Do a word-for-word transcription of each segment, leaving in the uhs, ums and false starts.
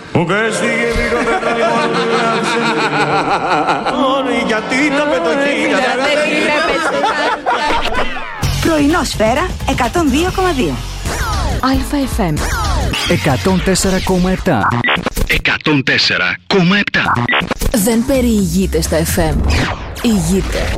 Μου καίστηκε βρήκα πέτρα λοιπόν. Όλοι γιατί τα πετοχή. Πρωινό Σφαίρα εκατόν δύο κόμμα δύο. Αλφα εφ εμ εκατόν τέσσερα κόμμα επτά. εκατόν τέσσερα κόμμα επτά. Δεν περιηγείται στα εφ εμ. Ηγείται.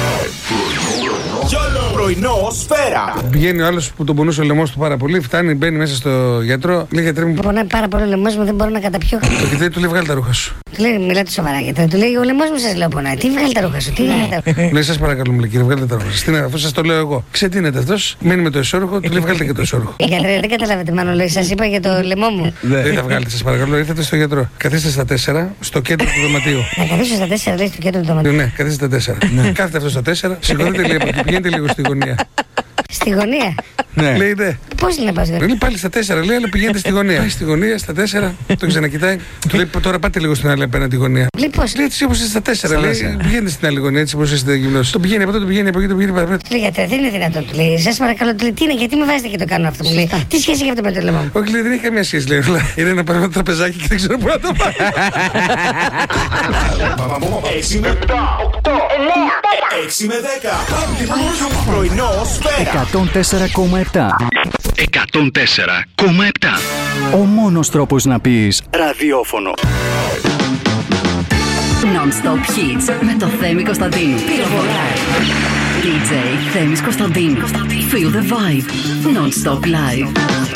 Πρωινό Σφαίρα. Βγαίνει ο άλλος που τον πονούσε ο λαιμός του πάρα πολύ, φτάνει, μπαίνει μέσα στο γιατρό, λέει γιατρέ μου. Πονάει πάρα πολύ ο λαιμός μου, δεν μπορώ να καταπιώ. Το κοιτάει, του λέει βγάλει τα ρούχα σου. Του λέει, μιλάτε σοβαρά γιατρέ. Του λέει, ο λαιμός μου σας λέω πονάει. Τι βγάλει τα ρούχα σου, τι βγάλει τα ρούχα σου. Λέει, σας παρακαλώ, μου λέει κύριε, βγάλετε τα ρούχα σας. Τι είναι, αφού σας το λέω εγώ. Ξετίνεται αυτός, μένει με το εσώρουχο, του λέει βγάλετε και το εσώρουχο. Γιατρέ, δεν καταλάβετε, μάλλον λέει, σας είπα για το λαιμό μου. Δεν θα βγάλετε, σας παρακαλώ, ήρθατε στο γιατρό. Καθίστε στα τέσσερα, στο κέντρο του δωματίου. Να καθίσω στα τέσσερα, λέει, στο κέντρο του δωματίου. Ναι, καθίστε στα τέσσερα. Κάθετε αυτό στα τέσσερα, συγχωρείτε λίγο, πηγαίνετε λίγο στη γωνία. Στη γωνία. Ναι. Λέει ναι. Πώς είναι να πας γωνία. Λέει πάλι στα τέσσερα, λέει, αλλά πηγαίνετε στη γωνία. Πάει στη γωνία, στα τέσσερα, τον ξανακοιτάει. Του λέει τώρα πάτε λίγο στην άλλη απέναντι γωνία. Λέει πώς. Λέει έτσι όπως είστε στα τέσσερα, λέει πηγαίνετε στην άλλη γωνία, έτσι όπως είστε γυμνός. Το πηγαίνει από εδώ, το πηγαίνει από εκεί, το πηγαίνει παραπέρα. Του λέει γιατρέ, δεν είναι δυνατόν. Του λέει, σας παρακαλώ, του λέει, τι είναι, γιατί με βάζετε και το κάνω αυτό. Μου λέει, τι σχέση έχει αυτό με το λαιμό μου. Όχι, λέει, δεν έχει καμία σχέση, λέει. Είναι ένα πράγμα τραπεζάκι και δεν ξέρω πού να το πάει. έξι με δέκα. Πρωινό Σφαίρα. εκατόν τέσσερα κόμμα επτά. εκατόν τέσσερα κόμμα επτά. Ο μόνος τρόπος να πεις ραδιόφωνο. Non-stop hits με το Θέμη Κωνσταντίνου. Πυροβολάει. ντι τζέι Θέμης Κωνσταντίνου. Feel the vibe. Non-stop live.